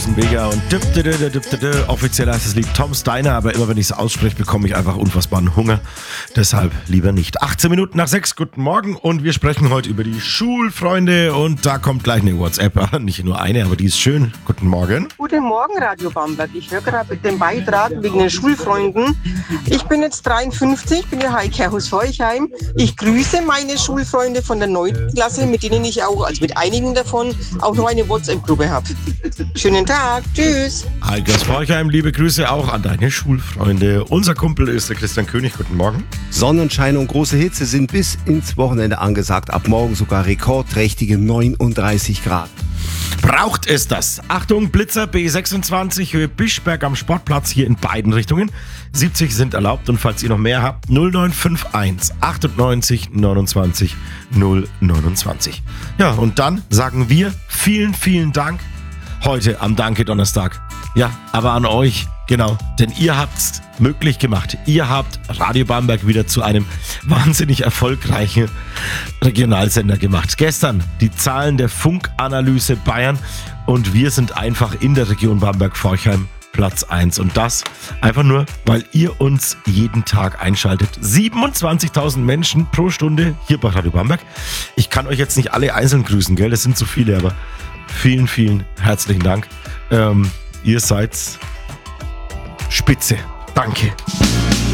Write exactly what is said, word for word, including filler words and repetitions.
Vega und dip, dip, dip, dip, dip, dip. Offiziell heißt das Lied Tom Steiner, aber immer wenn ich es ausspreche, bekomme ich einfach unfassbaren Hunger. Deshalb lieber nicht. achtzehn Minuten nach sechs, guten Morgen und wir sprechen heute über die Schulfreunde und da kommt gleich eine WhatsApp, nicht nur eine, aber die ist schön. Guten Morgen. Guten Morgen, Radio Bamberg. Ich höre gerade den Beitrag wegen den Schulfreunden. Ich bin jetzt dreiundfünfzig, bin der Heike aus Forchheim. Ich grüße meine Schulfreunde von der neunten Klasse, mit denen ich auch, also mit einigen davon, auch noch eine WhatsApp-Gruppe habe. Schönen Tag, tschüss. Heike aus Forchheim, liebe Grüße auch an deine Schulfreunde. Unser Kumpel ist der Christian König, guten Morgen. Sonnenschein und große Hitze sind bis ins Wochenende angesagt. Ab morgen sogar rekordträchtige neununddreißig Grad. Braucht es das? Achtung, Blitzer B sechsundzwanzig, Höhe Bischberg am Sportplatz hier in beiden Richtungen. siebzig sind erlaubt und falls ihr noch mehr habt, null neun fünf eins achtundneunzig neunundzwanzig null neunundzwanzig. Ja, und dann sagen wir vielen, vielen Dank heute am Danke-Donnerstag. Ja, aber an euch, genau, denn ihr habt's möglich gemacht. Ihr habt Radio Bamberg wieder zu einem wahnsinnig erfolgreichen Regionalsender gemacht. Gestern die Zahlen der Funkanalyse Bayern und wir sind einfach in der Region Bamberg-Forchheim Platz eins. Und das einfach nur, weil ihr uns jeden Tag einschaltet. siebenundzwanzigtausend Menschen pro Stunde hier bei Radio Bamberg. Ich kann euch jetzt nicht alle einzeln grüßen, gell? Das sind zu viele, aber vielen, vielen herzlichen Dank. Ähm, ihr seid spitze. Danke.